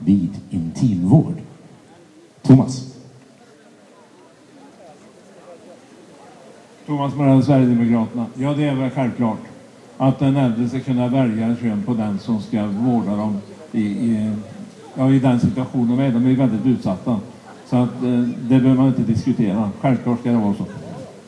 vid intimvård? Thomas Morell, Sverigedemokraterna. Ja, det är väl självklart att den äldre ska kunna välja kön på den som ska vårda dem i den situationen. De är väldigt utsatta. Så att det behöver man inte diskutera. Självklart ska det vara så.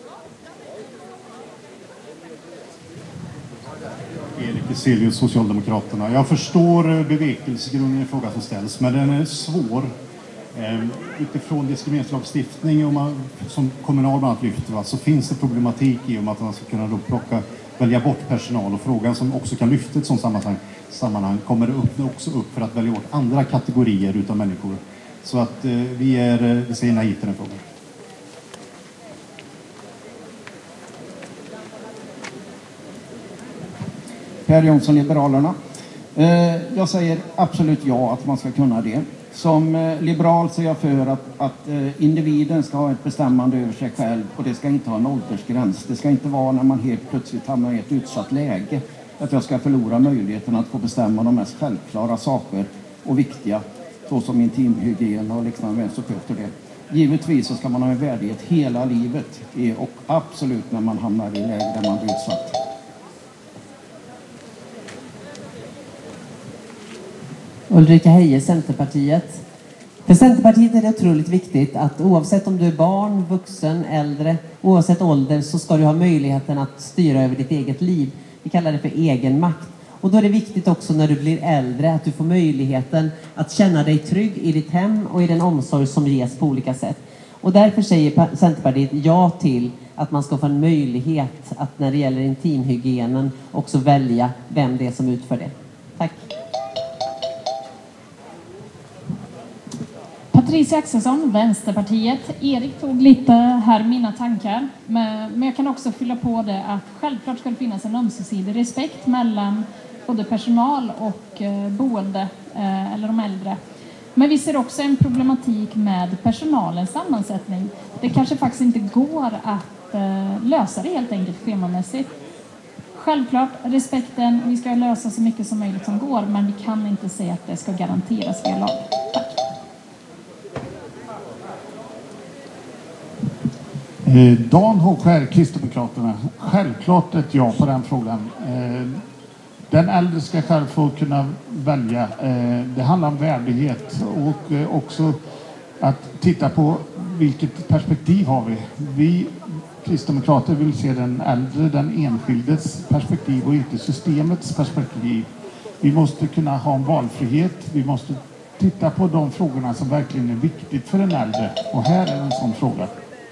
Erik Eselius, Socialdemokraterna. Jag förstår bevekelsegrunden i frågan som ställs, men den är svår. Utifrån diskrimineringslagstiftning som kommunal bland annat lyfter, så finns det problematik i om att man ska kunna då välja bort personal, och frågan som också kan lyfta ett sådant sammanhang kommer också upp för att välja bort andra kategorier utav människor. Så att vi säger nej till den frågan. Per Jonsson, Liberalerna. Jag säger absolut ja att man ska kunna det. Som liberal så är jag för att individen ska ha ett bestämmande över sig själv, och det ska inte ha en åldersgräns. Det ska inte vara när man helt plötsligt hamnar i ett utsatt läge att jag ska förlora möjligheten att få bestämma de mest självklara saker och viktiga, såsom intimhygien och liknande, vem som sköter det. Givetvis så ska man ha en värdighet hela livet, och absolut när man hamnar i läge där man blir utsatt. Ulrika Heje, Centerpartiet. För Centerpartiet är det otroligt viktigt att oavsett om du är barn, vuxen, äldre, oavsett ålder, så ska du ha möjligheten att styra över ditt eget liv. Vi kallar det för egenmakt. Och då är det viktigt också när du blir äldre att du får möjligheten att känna dig trygg i ditt hem och i den omsorg som ges på olika sätt. Och därför säger Centerpartiet ja till att man ska få en möjlighet att när det gäller intimhygienen också välja vem det är som utför det. Tack. Patricia Axelsson, Vänsterpartiet. Erik tog lite här mina tankar. Men jag kan också fylla på det att självklart ska det finnas en ömsesidig respekt mellan både personal och boende eller de äldre. Men vi ser också en problematik med personalens sammansättning. Det kanske faktiskt inte går att lösa det helt enkelt schemamässigt. Självklart respekten, vi ska lösa så mycket som möjligt som går, men vi kan inte säga att det ska garanteras via lag. Tack. Dan Håkskär, Kristdemokraterna. Självklart ett ja på den frågan. Den äldre ska själv få kunna välja. Det handlar om värdighet och också att titta på vilket perspektiv har vi. Vi kristdemokrater vill se den äldre, den enskildes perspektiv och inte systemets perspektiv. Vi måste kunna ha en valfrihet. Vi måste titta på de frågorna som verkligen är viktigt för den äldre. Och här är en sån fråga.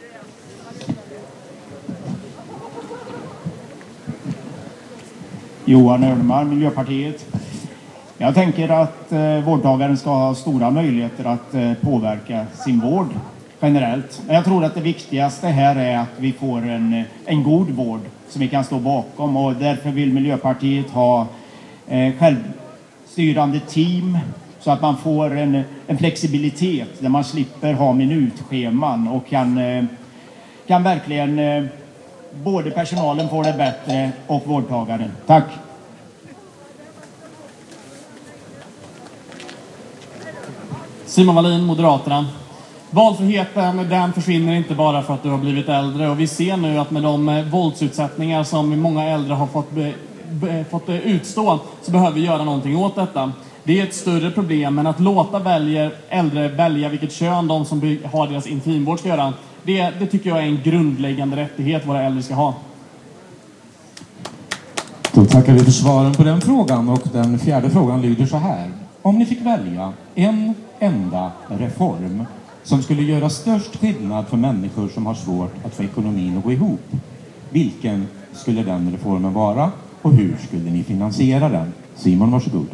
Johan Örnemar, Miljöpartiet. Jag tänker att vårdtagaren ska ha stora möjligheter att påverka sin vård generellt. Men jag tror att det viktigaste här är att vi får en god vård som vi kan stå bakom. Och därför vill Miljöpartiet ha självstyrande team så att man får en flexibilitet där man slipper ha minutscheman och kan verkligen både personalen får det bättre och vårdtagaren. Tack. Simon Wallin, Moderaterna. Valfriheten, den försvinner inte bara för att du har blivit äldre. Och vi ser nu att med de våldsutsättningar som många äldre har fått utstå, så behöver vi göra någonting åt detta. Det är ett större problem, men att låta äldre välja vilket kön de som har deras intimvård ska göra, det tycker jag är en grundläggande rättighet våra äldre ska ha. Då tackar vi för svaren på den frågan, och den fjärde frågan lyder så här. Om ni fick välja en enda reform som skulle göra störst skillnad för människor som har svårt att få ekonomin att gå ihop, vilken skulle den reformen vara och hur skulle ni finansiera den? Simon, varsågod.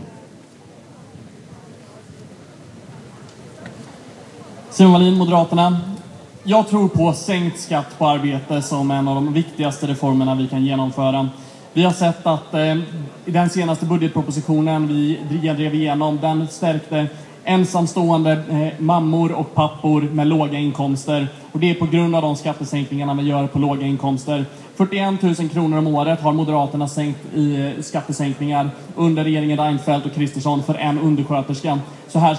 Simon Wallin, Moderaterna. Jag tror på sänkt skatt på arbete som en av de viktigaste reformerna vi kan genomföra. Vi har sett att i den senaste budgetpropositionen vi drev igenom, den stärkte ensamstående mammor och pappor med låga inkomster. Och det är på grund av de skattesänkningarna vi gör på låga inkomster. 41 000 kronor om året har Moderaterna sänkt i skattesänkningar under regeringen Reinfeldt och Kristersson för en undersköterska. Så här